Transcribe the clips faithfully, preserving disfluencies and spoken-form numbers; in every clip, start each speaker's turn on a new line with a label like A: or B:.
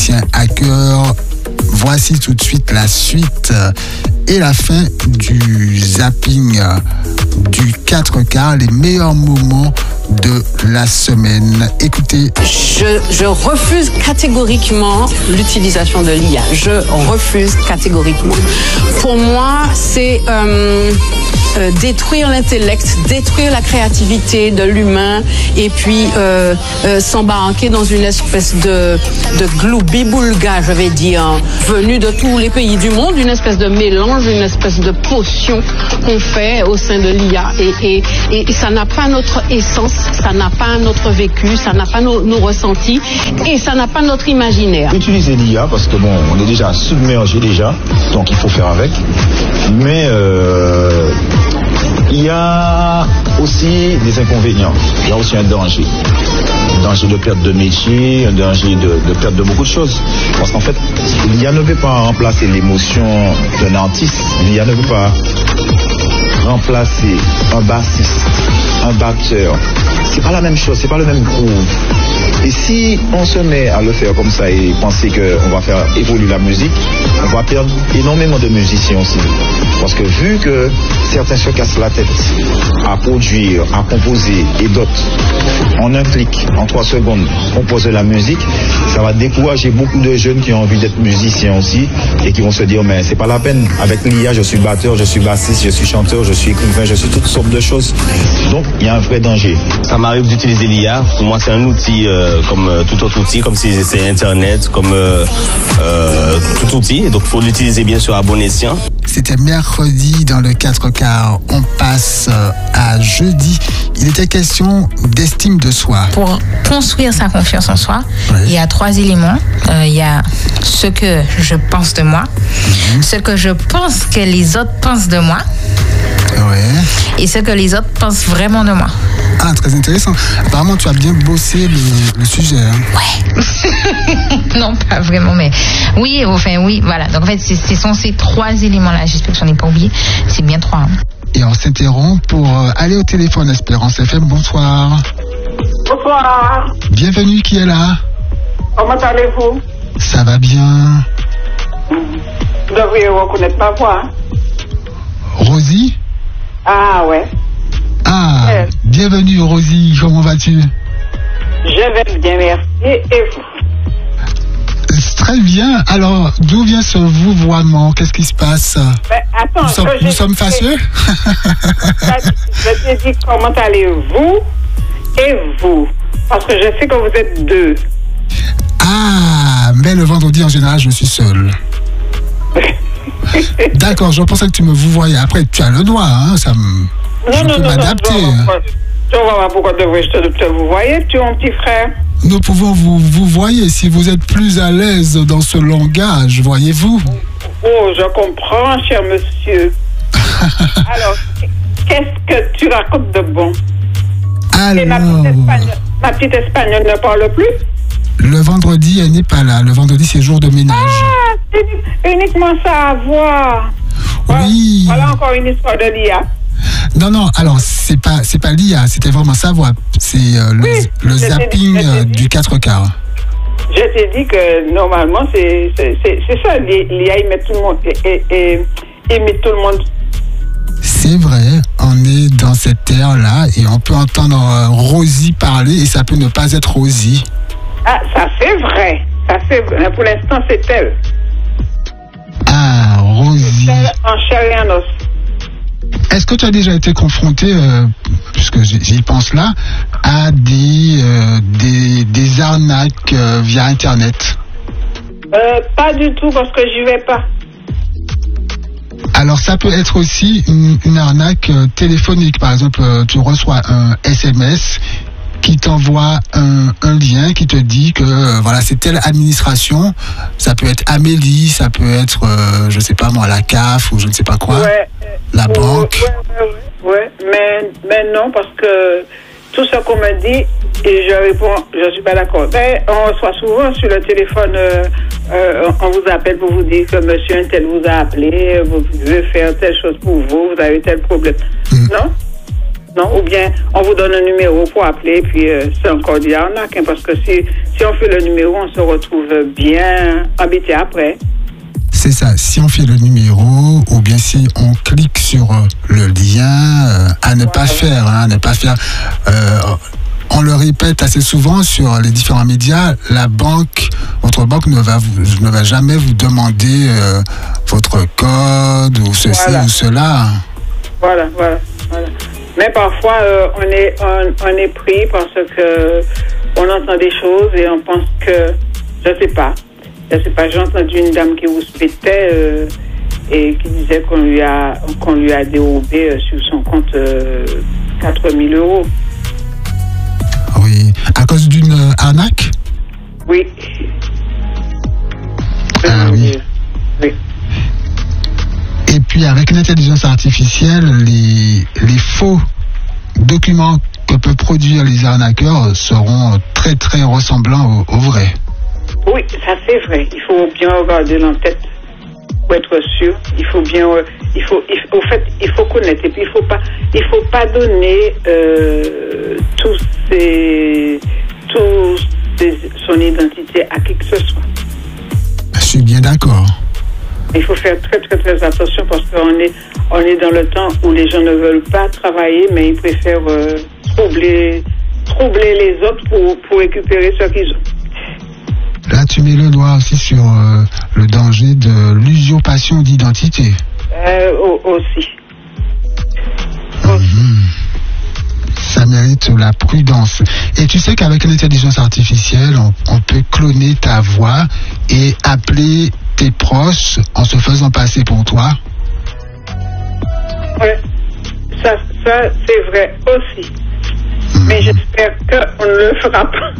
A: tient à cœur. Voici tout de suite la suite et la fin du zapping du quatre quarts, les meilleurs moments de la semaine. Écoutez.
B: Je, je refuse catégoriquement l'utilisation de l'I A. Je refuse catégoriquement. Pour moi, c'est euh, euh, détruire l'intellect, détruire la créativité de l'humain et puis euh, euh, s'embarquer dans une espèce de, de gloubi-boulga, je vais dire, venu de tous les pays du monde, une espèce de mélange, une espèce de potion qu'on fait au sein de l'I A. Et, et, et ça n'a pas notre essence, ça n'a pas notre vécu, ça n'a pas nos, nos ressentis et ça n'a pas notre imaginaire.
C: Utiliser l'I A parce que bon, on est déjà submergé déjà, donc il faut faire avec. Mais euh, il y a aussi des inconvénients, il y a aussi un danger. Un danger de perte de métier, un danger de, de perte de beaucoup de choses. Parce qu'en fait, l'I A ne veut pas remplacer l'émotion d'un artiste, l'I A ne veut pas remplacer un bassiste, un batteur. C'est pas la même chose, c'est pas le même groove. Et si on se met à le faire comme ça et penser qu'on va faire évoluer la musique, on va perdre énormément de musiciens aussi. Parce que vu que certains se cassent la tête à produire, à composer et d'autres, en un clic, en trois secondes, composer la musique, ça va décourager beaucoup de jeunes qui ont envie d'être musiciens aussi et qui vont se dire mais c'est pas la peine, avec l'I A je suis batteur, je suis bassiste, je suis chanteur, je suis écrivain, je suis toutes sortes de choses. Donc il y a un vrai danger.
D: Ça m'arrive d'utiliser l'I A, pour moi c'est un outil euh, comme euh, tout autre outil, comme si c'est Internet, comme euh, euh, tout outil, donc il faut l'utiliser bien sûr à bon escient.
A: C'était mercredi dans le quatre quarts, on passe à jeudi. Il était question d'estime de soi.
E: Pour construire sa confiance en soi, oui. Il y a trois éléments. Euh, il y a ce que je pense de moi, mm-hmm. ce que je pense que les autres pensent de moi,
A: ouais.
E: et ce que les autres pensent vraiment de moi.
A: Ah, très intéressant. Apparemment, tu as bien bossé le, le sujet. Hein.
E: Ouais. Non, pas vraiment, mais oui, enfin oui, voilà. Donc en fait, c'est, ce sont ces trois éléments-là. J'espère que je n'en ai pas oublié. C'est bien trois. Hein.
A: Et on s'interrompt pour aller au téléphone Espérance F M. Bonsoir.
F: Bonsoir.
A: Bienvenue, qui est là?
F: Comment allez-vous?
A: Ça va bien.
F: Vous devriez reconnaître ma voix. Hein?
A: Rosie?
F: Ah ouais.
A: Ah, ouais. Bienvenue Rosie, comment vas-tu?
F: Je vais bien, merci. Et vous?
A: Très bien. Alors, d'où vient ce vouvoiement? Qu'est-ce qui se passe?
F: Ben, attends,
A: nous sommes, nous sommes fâcheux?
F: Je te dis comment allez-vous et vous? Parce que je sais que vous êtes deux.
A: Ah, mais le vendredi en général, je suis seul. D'accord, je pensais que tu me vouvoyais. Après, tu as le droit, hein, ça me...
F: Non,
A: je
F: non,
A: peux
F: non,
A: m'adapter.
F: non, je ne vois pas pourquoi devrais-je te, te vous voyez, tu es mon petit frère.
A: Nous pouvons vous vous voyez si vous êtes plus à l'aise dans ce langage, voyez-vous.
F: Oh, je comprends, cher monsieur. Alors, qu'est-ce que tu racontes de bon?
A: Alors...
F: Ma petite, espagnole, ma petite espagnole ne parle plus?
A: Le vendredi, elle n'est pas là. Le vendredi, c'est jour de ménage.
F: Ah, c'est uniquement ça à voir.
A: Oui.
F: Voilà encore une histoire de l'I A.
A: Non, non, alors, c'est pas, c'est pas l'I A, c'était vraiment sa voix. C'est euh, le,
F: oui,
A: le zapping euh, du quatre quarts.
F: Je t'ai dit que normalement, c'est, c'est, c'est, c'est ça. L'I A, il met tout le monde. Et, et, il met tout le monde.
A: C'est vrai, on est dans cette ère-là et on peut entendre euh, Rosie parler et ça peut ne pas être Rosie.
F: Ah, ça c'est vrai. Ça c'est vrai. Mais pour l'instant, c'est elle.
A: Ah, Rosie.
F: C'est elle en chair et en os.
A: Est-ce que tu as déjà été confronté, euh, puisque j'y pense là, à des, euh, des, des arnaques euh, via Internet?
F: euh, Pas du tout, parce que j'y vais pas.
A: Alors, ça peut être aussi une, une arnaque euh, téléphonique. Par exemple, euh, tu reçois un S M S qui t'envoie un, un lien qui te dit que euh, voilà, c'est telle administration. Ça peut être Amélie, ça peut être, euh, je sais pas moi, la C A F ou je ne sais pas quoi,
F: ouais,
A: la
F: ouais,
A: banque.
F: Ouais, ouais, ouais. Mais, mais non, parce que tout ce qu'on me dit, et je réponds, je ne suis pas d'accord. Mais on reçoit souvent sur le téléphone, euh, euh, on vous appelle pour vous dire que monsieur un tel vous a appelé, vous veut faire telle chose pour vous, vous avez tel problème. Mmh. Non? Non, ou bien on vous donne un numéro pour appeler, puis euh, c'est encore de l'arnaque, hein, parce que si, si on fait le numéro, on se retrouve bien embêté après.
A: C'est ça, si on fait le numéro, ou bien si on clique sur euh, le lien, euh, à ne pas faire, hein, à ne pas faire. Euh, on le répète assez souvent sur les différents médias, la banque, votre banque ne va, vous, ne va jamais vous demander euh, votre code ou ceci
F: Voilà.
A: ou cela.
F: Voilà, voilà, voilà. Mais parfois, euh, on, est, on, on est pris parce que on entend des choses et on pense que, je sais pas, je sais pas, j'ai entendu une dame qui vous spétait euh, et qui disait qu'on lui a qu'on lui a dérobé euh, sur son compte euh, quatre mille euros.
A: Oui, à cause d'une euh, arnaque.
F: Oui.
A: Ah oui.
F: Oui.
A: Et puis avec l'intelligence artificielle, les, les faux documents que peuvent produire les arnaqueurs seront très très ressemblants aux, aux vrais.
F: Oui, ça c'est vrai. Il faut bien regarder l'entête pour être sûr. Il faut bien, euh, il faut, il, au fait, il faut connaître. Et puis il faut pas, il faut pas donner euh, tous ces, tous ces, son identité à qui que ce soit.
A: Je suis bien d'accord.
F: Il faut faire très très très attention parce qu'on est, on est dans le temps où les gens ne veulent pas travailler, mais ils préfèrent euh, troubler, troubler les autres pour, pour récupérer ce qu'ils ont.
A: Là, tu mets le doigt aussi sur euh, le danger de l'usurpation d'identité.
F: Euh, aussi.
A: Mmh. Ça mérite la prudence. Et tu sais qu'avec l'intelligence artificielle, on, on peut cloner ta voix et appeler tes proches en se faisant passer pour toi.
F: Oui, ça, ça c'est vrai aussi. Mmh. Mais j'espère qu'on ne le fera pas.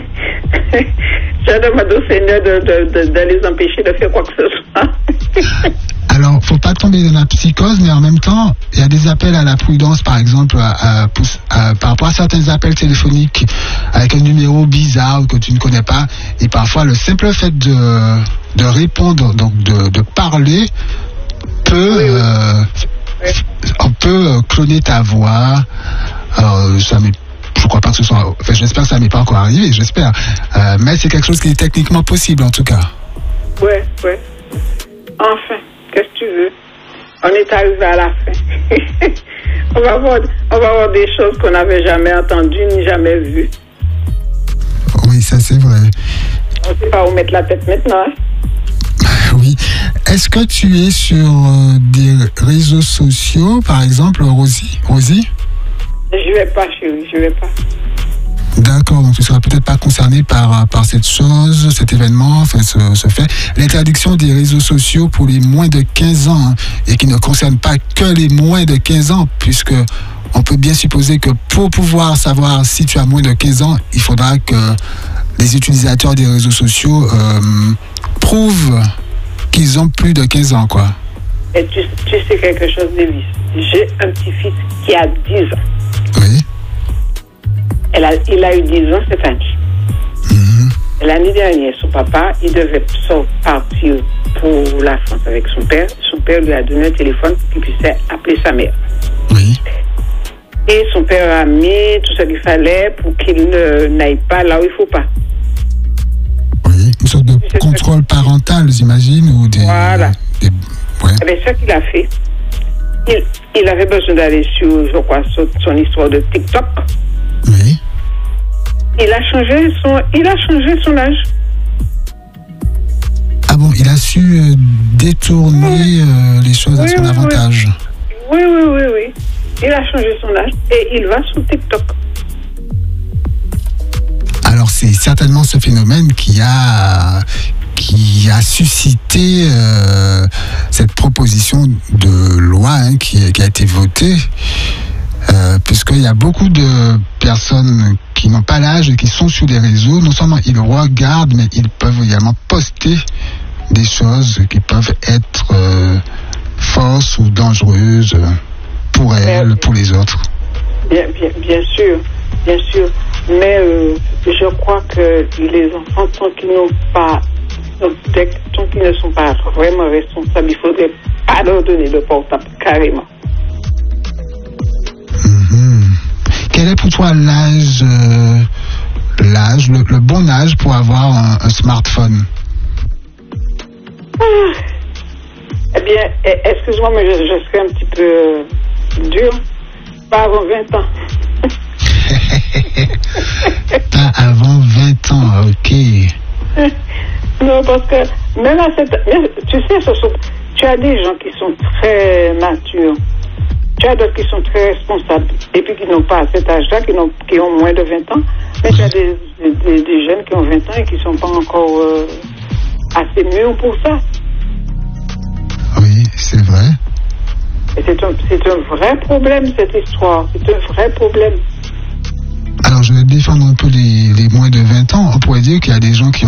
F: Je demande au Seigneur de, de, de, de les empêcher de faire quoi que ce soit.
A: Alors, faut pas tomber dans la psychose, mais en même temps, il y a des appels à la prudence, par exemple, à, à, à, par rapport à certains appels téléphoniques avec un numéro bizarre que tu ne connais pas. Et parfois, le simple fait de, de répondre, donc de, de parler, peut,
F: oui, oui.
A: Euh,
F: oui.
A: on peut cloner ta voix. Alors, ça m'est Je crois pas que ce soit. Enfin, j'espère que ça m'est pas encore arrivé, j'espère. Euh, mais c'est quelque chose qui est techniquement possible, en tout cas.
F: Ouais, ouais. Enfin, qu'est-ce que tu veux? On est arrivé à la fin. on va voir, on va voir des choses qu'on n'avait jamais entendues ni jamais vues.
A: Oui, ça c'est vrai.
F: On ne sait pas où mettre la tête maintenant. Hein?
A: Oui. Est-ce que tu es sur euh, des réseaux sociaux, par exemple, Rosie? Rosie?
F: Je vais pas, chérie, je vais pas.
A: D'accord, donc tu ne seras peut-être pas concerné par, par cette chose, cet événement, enfin ce, ce fait. L'interdiction des réseaux sociaux pour les moins de quinze ans, hein, et qui ne concerne pas que les moins de quinze ans, puisque on peut bien supposer que pour pouvoir savoir si tu as moins de quinze ans, il faudra que les utilisateurs des réseaux sociaux euh, prouvent qu'ils ont plus de quinze ans, quoi.
F: Et tu, tu sais quelque chose, Davis? J'ai un petit-fils qui a dix ans.
A: Oui.
F: Elle a, il a eu dix ans cette année.
A: Mmh.
F: L'année dernière, son papa, il devait partir pour la France avec son père. Son père lui a donné un téléphone pour qu'il puisse appeler sa mère.
A: Oui.
F: Et son père a mis tout ce qu'il fallait pour qu'il ne, n'aille pas là où il ne faut pas.
A: Oui, une sorte de
F: C'est
A: contrôle parental, j'imagine, ou des...
F: Voilà.
A: Des, ouais.
F: Eh bien, ce qu'il a fait, il, il avait besoin d'aller sur, je crois, sur son histoire de TikTok.
A: Oui.
F: Il a changé son, il a changé son âge.
A: Ah bon, il a su euh, détourner
F: oui.
A: euh, les choses
F: oui,
A: à son
F: oui,
A: avantage.
F: Oui, oui, oui, oui. Il a changé son âge et il va sur TikTok.
A: Alors c'est certainement ce phénomène qui a qui a suscité euh, cette proposition de loi, hein, qui, qui a été votée, euh, puisqu'il y a beaucoup de personnes qui n'ont pas l'âge et qui sont sur les réseaux. Non seulement ils regardent, mais ils peuvent également poster des choses qui peuvent être euh, fausses ou dangereuses pour elles, bien, pour les autres.
F: Bien, bien, bien sûr, bien sûr. Mais euh, je crois que les enfants, tant qu'ils n'ont pas, tant qu'ils ne sont pas vraiment responsables, il faudrait pas leur donner le portable, carrément.
A: Mmh. quel est pour toi l'âge, euh, l'âge, le, le bon âge pour avoir un, un smartphone?
F: Ah. Eh bien, excuse-moi, mais je, je serai un petit peu euh, dur. Pas avant vingt ans.
A: Pas avant vingt ans, ok.
F: Non, parce que même à cette... Tu sais, ce sont, tu as des gens qui sont très matures. Tu as d'autres qui sont très responsables. Et puis qui n'ont pas à cet âge-là, qui, n'ont, qui ont moins de vingt ans. Mais tu as des, des, des jeunes qui ont vingt ans et qui ne sont pas encore euh, assez mûrs pour ça.
A: Oui, c'est vrai.
F: Et c'est un, c'est un vrai problème, cette histoire. C'est un vrai problème.
A: Alors, je vais défendre un peu les, les moins de vingt ans. On pourrait dire qu'il y a des gens qui ont